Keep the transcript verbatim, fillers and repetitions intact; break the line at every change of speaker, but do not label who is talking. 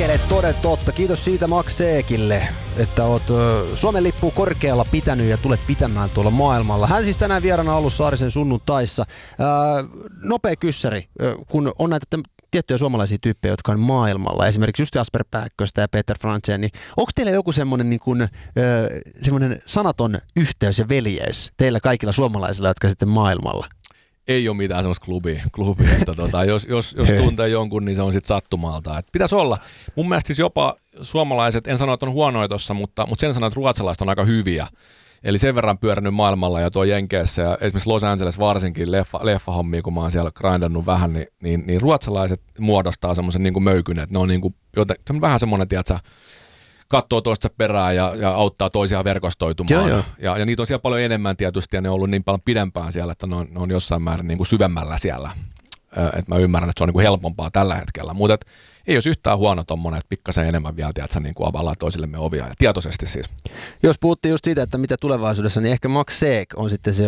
perkele, toden totta. Kiitos siitä Max Seekille, että oot Suomen lippua korkealla pitänyt ja tulet pitämään tuolla maailmalla. Hän siis tänään vieraana ollut Saarisen sunnuntaissa. Ää, nopea kyssäri, kun on näitä tiettyjä suomalaisia tyyppejä, jotka on maailmalla, esimerkiksi just Jasper Pääkköstä ja Peter Frantzen, niin onko teillä joku semmoinen niin kuin, semmoinen sanaton yhteys ja veljeys teillä kaikilla suomalaisilla, jotka sitten maailmalla?
Ei ole mitään semmoista klubia, klubia että tota, jos, jos, jos tuntee jonkun, niin se on sitten sattumalta. Et pitäisi olla. Mun mielestä siis jopa suomalaiset, en sano, että on huonoja tossa, mutta, mutta sen sanon, että ruotsalaiset on aika hyviä. Eli sen verran pyörinyt maailmalla ja tuo Jenkeissä ja esimerkiksi Los Angeles varsinkin leffa, leffahommia, kun mä oon siellä grindannut vähän, niin, niin, niin ruotsalaiset muodostaa semmoisen niin kuin möykyn, että ne on niin kuin, joten, vähän semmoinen, tiedätkö, katsoo toista perään ja, ja auttaa toisiaan verkostoitumaan. Joo, joo. Ja, ja niitä on siellä paljon enemmän tietysti ja ne on ollut niin paljon pidempään siellä, että ne on, ne on jossain määrin niin kuin syvemmällä siellä. Että mä ymmärrän, että se on niin kuin helpompaa tällä hetkellä. Mutta ei olisi yhtään huono tommonen, että pikkasen enemmän vielä, tiedätkö, niin kuin availlaan toisillemme ovia ja tietoisesti siis.
Jos puhuttiin just siitä, että mitä tulevaisuudessa, niin ehkä Max Seek on sitten se